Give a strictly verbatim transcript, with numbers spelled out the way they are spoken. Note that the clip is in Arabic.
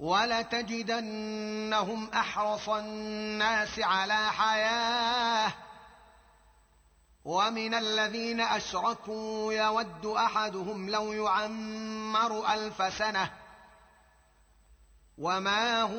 ولتجدنهم أحرص الناس على حياة ومن الذين أشركوا يود أحدهم لو يعمر ألف سنة وما هو